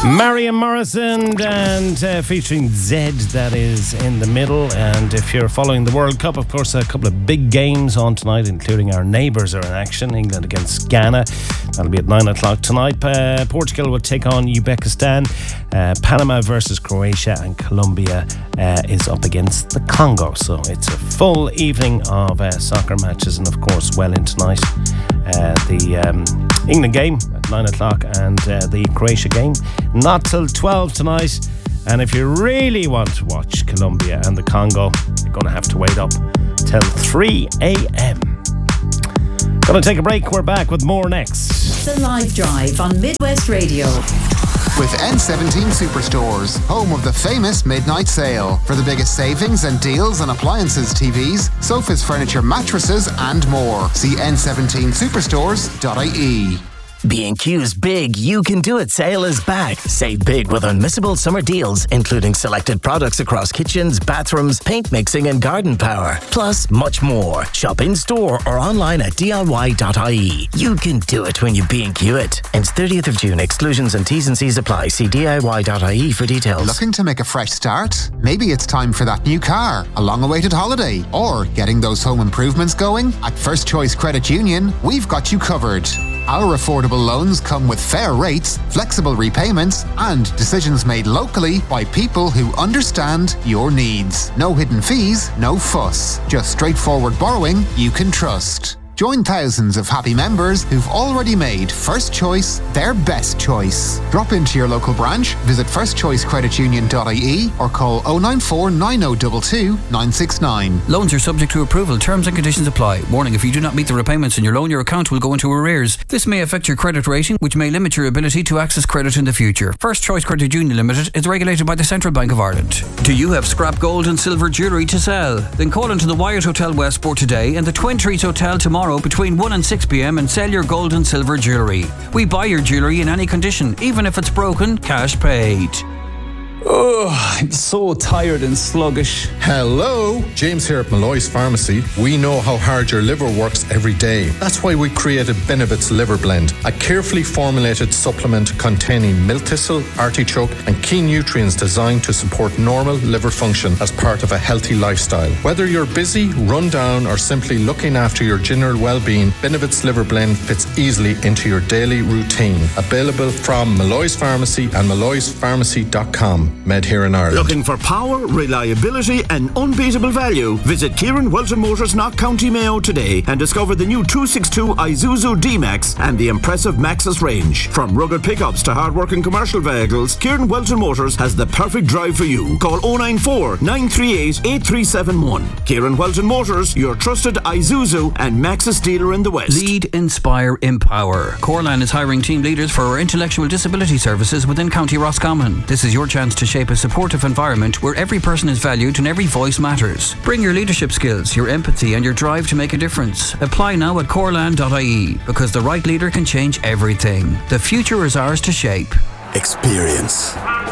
Marion Morrison and featuring Zed, that is in the middle. And if you're following the World Cup, of course, a couple of big games on tonight, including our neighbours are in action. England against Ghana. That'll be at 9 o'clock tonight. Portugal will take on Uzbekistan. Panama versus Croatia, and Colombia is up against the Congo. So it's a full evening of soccer matches, and of course, well into tonight, the England game at 9 o'clock and the Croatia game not till 12 tonight. And if you really want to watch Colombia and the Congo, you're going to have to wait up till 3 a.m. Gonna take a break. We're back with more next. The Live Drive on Midwest Radio. With N17 Superstores, home of the famous midnight sale. For the biggest savings and deals on appliances, TVs, sofas, furniture, mattresses and more. See n17superstores.ie. B&Q's Big You Can Do It sale is back. Save big with unmissable summer deals, including selected products across kitchens, bathrooms, paint mixing and garden power. Plus, much more. Shop in-store or online at diy.ie. You can do it when you B&Q it. Ends 30th of June. Exclusions and T's and C's apply. See diy.ie for details. Looking to make a fresh start? Maybe it's time for that new car, a long-awaited holiday, or getting those home improvements going? At First Choice Credit Union, we've got you covered. Our affordable loans come with fair rates, flexible repayments, and decisions made locally by people who understand your needs. No hidden fees, no fuss. Just straightforward borrowing you can trust. Join thousands of happy members who've already made First Choice their best choice. Drop into your local branch, visit firstchoicecreditunion.ie or call 094 9022 969. Loans are subject to approval. Terms and conditions apply. Warning, if you do not meet the repayments in your loan, your account will go into arrears. This may affect your credit rating, which may limit your ability to access credit in the future. First Choice Credit Union Limited is regulated by the Central Bank of Ireland. Do you have scrap gold and silver jewellery to sell? Then call into the Wyatt Hotel Westport today and the Twin Trees Hotel tomorrow between 1 and 6 p.m. and sell your gold and silver jewellery. We buy your jewellery in any condition, even if it's broken, cash paid. Oh, I'm so tired and sluggish. Hello, James here at Malloy's Pharmacy. We know how hard your liver works every day. That's why we created Benevit's Liver Blend, a carefully formulated supplement containing milk thistle, artichoke and key nutrients designed to support normal liver function as part of a healthy lifestyle. Whether you're busy, run down or simply looking after your general well-being, Benevit's Liver Blend fits easily into your daily routine. Available from Malloy's Pharmacy and malloyspharmacy.com. Made here in Ireland. Looking for power, reliability and unbeatable value? Visit Kieran Welton Motors, Knock County Mayo today and discover the new 262 Isuzu D-Max and the impressive Maxus range. From rugged pickups to hard-working commercial vehicles, Kieran Welton Motors has the perfect drive for you. Call 094 938 8371. Kieran Welton Motors, your trusted Isuzu and Maxus dealer in the West. Lead, inspire, empower. Corlan is hiring team leaders for our intellectual disability services within County Roscommon. This is your chance to shape a supportive environment where every person is valued and every voice matters. Bring your leadership skills, your empathy and your drive to make a difference. Apply now at corlan.ie, because the right leader can change everything. The future is ours to shape. Experience.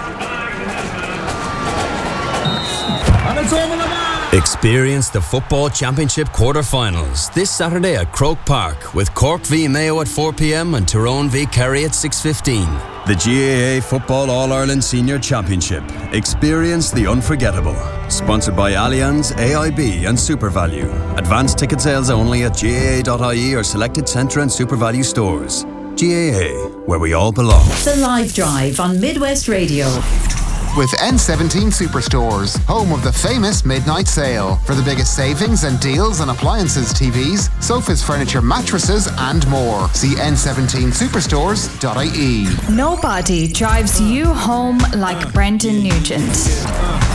Experience the Football Championship quarter-finals this Saturday at Croke Park with Cork v Mayo at 4 p.m. and Tyrone v Kerry at 6:15. The GAA Football All-Ireland Senior Championship. Experience the unforgettable. Sponsored by Allianz, AIB and SuperValue. Advanced ticket sales only at GAA.ie or selected Centre and SuperValue stores. GAA, where we all belong. The Live Drive on Midwest Radio. With N17 Superstores, home of the famous midnight sale. For the biggest savings and deals on appliances, TVs, sofas, furniture, mattresses and more. See n17superstores.ie. Nobody drives you home like Brendan Nugent.